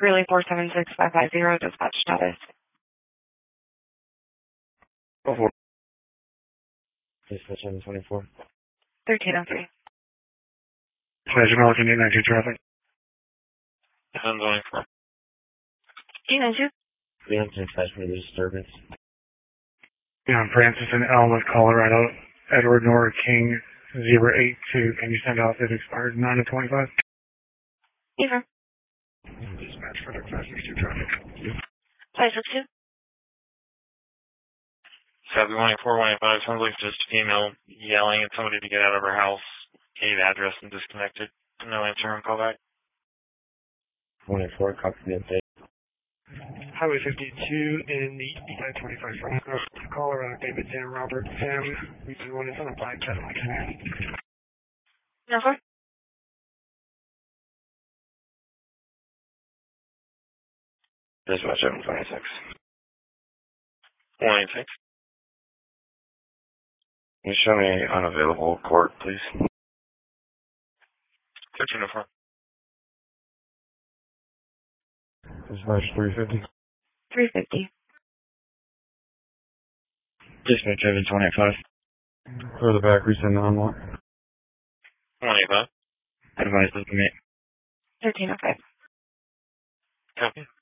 Relay 476550, dispatch status. Oh, 4. Dispatch 724. 1303. Pleasure, American 892 traffic. 724. 892. We have dispatch for the disturbance. Yeah, Francis in Elmwood, Colorado. Edward Nora King 082. Can you send out that expired 9 of 25? Eva. Dispatch for the 562 traffic. 562. 714-185, sounds like just female yelling at somebody to get out of her house. Gave address and disconnected. No answer on callback. 184, copy the update. Highway 52 in the I-25 from Colorado, David, Sam, Robert, Sam. We've been running on a bike Cadillac. No, sir. Dispatch 726. 186. Can you show me unavailable court, please? 1304. Dispatch 350. 350. Dispatch 725. For the back, resend on what? 185. Advise the commit. 1305. Copy.